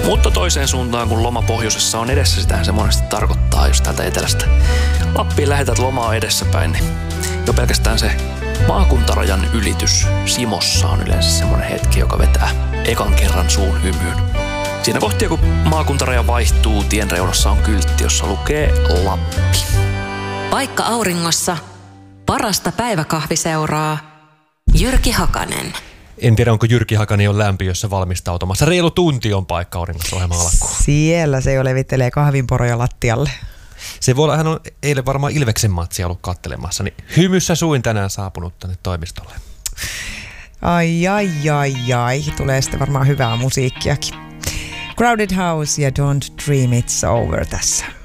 Mutta toiseen suuntaan, kun loma pohjoisessa on edessä, sitähän se monesti tarkoittaa, jos täältä etelästä Lappiin lähetät lomaa edessäpäin, niin jo pelkästään se maakuntarajan ylitys Simossa on yleensä semmoinen hetki, joka vetää ekan kerran suun hymyyn. Siinä kohtia, kun maakuntaraja vaihtuu, tien reunassa on kyltti, jossa lukee Lappi. Vaikka auringossa, parasta päiväkahviseuraa Jyrki Hakanen. En tiedä, onko Jyrki Hakanen jo lämpiössä valmistautumassa. Reilu tunti on paikka auringossa ohjelman alkuun. Siellä se jo levittelee kahvinporoja lattialle. Se voi olla, hän on eilen varmaan Ilveksen matsia ollut kattelemassa, niin hymyssä suin tänään saapunut tänne toimistolle. Ai. Tulee sitten varmaan hyvää musiikkiakin. Crowded House ja Don't Dream It's Over tässä.